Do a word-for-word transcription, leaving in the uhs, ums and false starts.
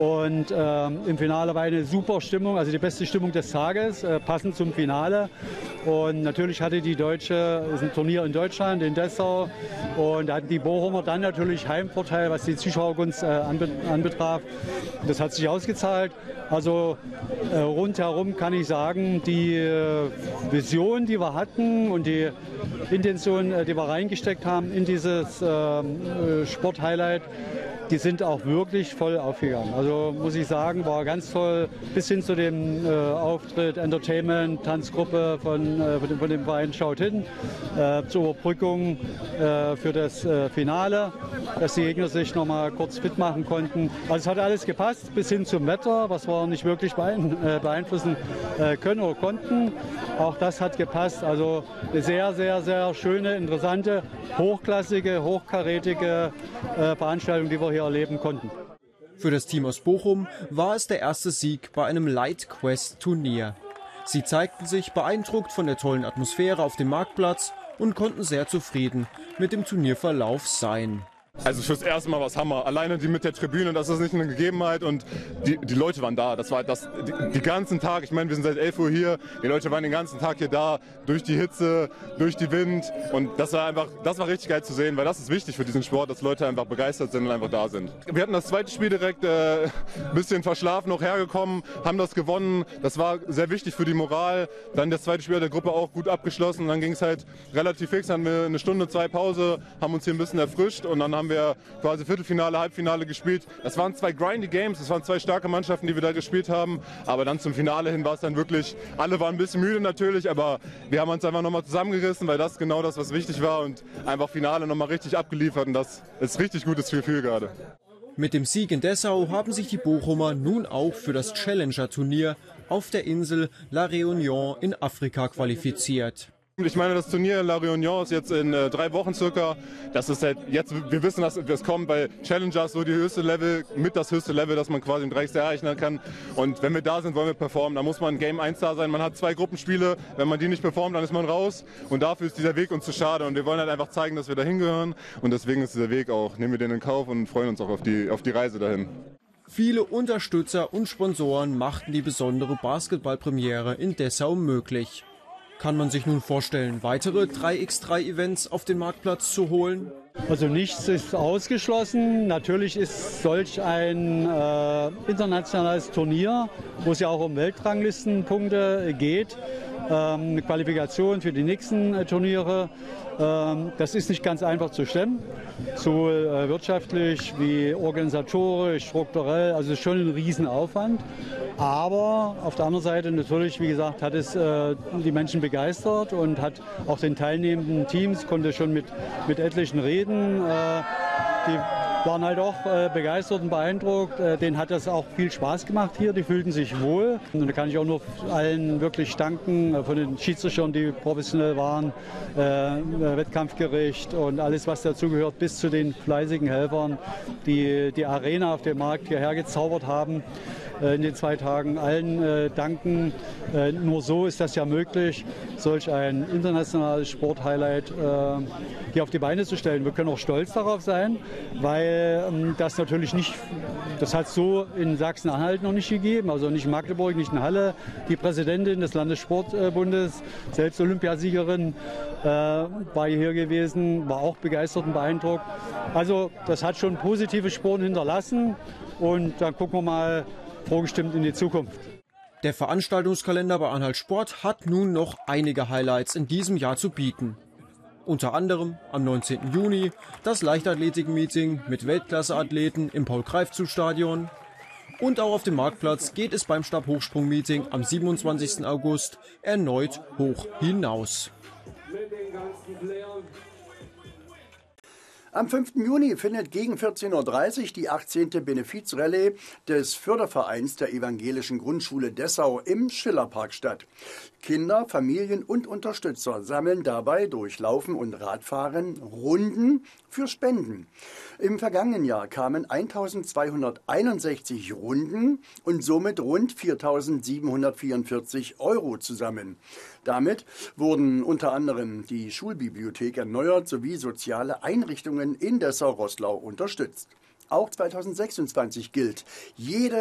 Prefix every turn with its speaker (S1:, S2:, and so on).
S1: Und ähm, im Finale war eine super Stimmung, also die beste Stimmung des Tages, äh, passend zum Finale. Und natürlich hatte die Deutsche, ist ein Turnier in Deutschland, in Dessau. Und da hatten die Bochumer dann natürlich Heimvorteil, was die Zuschauergunst äh, anbetraf. Das hat sich ausgezahlt. Also äh, rundherum kann ich sagen, die äh, Vision, die wir hatten und die Intention, äh, die wir reingesteckt haben in dieses äh, Sporthighlight, die sind auch wirklich voll aufgegangen. Also muss ich sagen, war ganz toll, bis hin zu dem äh, Auftritt, Entertainment, Tanzgruppe von, äh, von, dem, von dem Verein Schaut hin, äh, zur Überbrückung äh, für das äh, Finale, dass die Gegner sich noch mal kurz fit machen konnten. Also es hat alles gepasst, bis hin zum Wetter, was wir nicht wirklich beeinflussen äh, können oder konnten. Auch das hat gepasst. Also eine sehr, sehr, sehr schöne, interessante, hochklassige, hochkarätige äh, Veranstaltung, die wir hier erleben konnten.
S2: Für das Team aus Bochum war es der erste Sieg bei einem Light Quest Turnier. Sie zeigten sich beeindruckt von der tollen Atmosphäre auf dem Marktplatz und konnten sehr zufrieden mit dem Turnierverlauf sein.
S3: Also fürs erste Mal was Hammer. Alleine die mit der Tribüne, das ist nicht eine Gegebenheit und die, die Leute waren da. Das war das die, die ganzen Tag. Ich meine, wir sind seit elf Uhr hier. Die Leute waren den ganzen Tag hier da, durch die Hitze, durch die Wind und das war einfach, das war richtig geil zu sehen, weil das ist wichtig für diesen Sport, dass Leute einfach begeistert sind und einfach da sind. Wir hatten das zweite Spiel direkt äh, ein bisschen verschlafen noch hergekommen, haben das gewonnen. Das war sehr wichtig für die Moral. Dann das zweite Spiel hat der Gruppe auch gut abgeschlossen. Dann ging es halt relativ fix, haben wir eine Stunde, zwei Pause, haben uns hier ein bisschen erfrischt und dann haben wir quasi Viertelfinale, Halbfinale gespielt. Das waren zwei grindy Games, das waren zwei starke Mannschaften, die wir da gespielt haben. Aber dann zum Finale hin war es dann wirklich, alle waren ein bisschen müde natürlich, aber wir haben uns einfach nochmal zusammengerissen, weil das genau das, was wichtig war und einfach Finale nochmal richtig abgeliefert und das ist richtig gutes Gefühl gerade.
S2: Mit dem Sieg in Dessau haben sich die Bochumer nun auch für das Challenger-Turnier auf der Insel La Réunion in Afrika qualifiziert.
S3: Ich meine, das Turnier in La Réunion ist jetzt in äh, drei Wochen circa. Das ist halt jetzt, wir wissen, dass das kommt, weil Challenger ist so die höchste Level, mit das höchste Level, das man quasi im Dreiecks erreichen kann. Und wenn wir da sind, wollen wir performen. Da muss man Game eins da sein. Man hat zwei Gruppenspiele. Wenn man die nicht performt, dann ist man raus. Und dafür ist dieser Weg uns zu schade. Und wir wollen halt einfach zeigen, dass wir da hingehören. Und deswegen ist dieser Weg auch, nehmen wir den in Kauf und freuen uns auch auf die, auf die Reise dahin.
S2: Viele Unterstützer und Sponsoren machten die besondere Basketballpremiere in Dessau möglich. Kann man sich nun vorstellen, weitere drei mal drei Events auf den Marktplatz zu holen?
S1: Also nichts ist ausgeschlossen. Natürlich ist solch ein äh, internationales Turnier, wo es ja auch um Weltranglistenpunkte geht, ähm, eine Qualifikation für die nächsten äh, Turniere. Ähm, das ist nicht ganz einfach zu stemmen, sowohl äh, wirtschaftlich wie organisatorisch, strukturell. Also es ist schon ein Riesenaufwand. Aber auf der anderen Seite natürlich, wie gesagt, hat es äh, die Menschen begeistert und hat auch den teilnehmenden Teams, konnte schon mit, mit etlichen reden. Äh, die waren halt auch äh, begeistert und beeindruckt. Äh, denen hat das auch viel Spaß gemacht hier. Die fühlten sich wohl. Und da kann ich auch nur allen wirklich danken, äh, von den Schiedsrichtern, die professionell waren, äh, Wettkampfgericht und alles, was dazugehört, bis zu den fleißigen Helfern, die die Arena auf dem Markt hierher gezaubert haben. In den zwei Tagen allen äh, danken. Äh, nur so ist das ja möglich, solch ein internationales Sporthighlight äh, hier auf die Beine zu stellen. Wir können auch stolz darauf sein, weil ähm, das natürlich nicht, das hat es so in Sachsen-Anhalt noch nicht gegeben, also nicht in Magdeburg, nicht in Halle. Die Präsidentin des Landessportbundes, selbst Olympiasiegerin, äh, war hier gewesen, war auch begeistert und beeindruckt. Also das hat schon positive Spuren hinterlassen und dann gucken wir mal, vorgestimmt in die Zukunft.
S2: Der Veranstaltungskalender bei Anhalt Sport hat nun noch einige Highlights in diesem Jahr zu bieten. Unter anderem am neunzehnten Juni das Leichtathletik-Meeting mit Weltklasse-Athleten im Paul-Greifzu-Stadion. Und auch auf dem Marktplatz geht es beim Stabhochsprung-Meeting am siebenundzwanzigsten August erneut hoch hinaus.
S4: Am fünften Juni findet gegen vierzehn Uhr dreißig die achtzehnte Benefizrallye des Fördervereins der Evangelischen Grundschule Dessau im Schillerpark statt. Kinder, Familien und Unterstützer sammeln dabei durch Laufen und Radfahren Runden für Spenden. Im vergangenen Jahr kamen eintausendzweihunderteinundsechzig Runden und somit rund viertausendsiebenhundertvierundvierzig Euro zusammen. Damit wurden unter anderem die Schulbibliothek erneuert sowie soziale Einrichtungen in Dessau-Roßlau unterstützt. auch zweitausendsechsundzwanzig gilt. Jede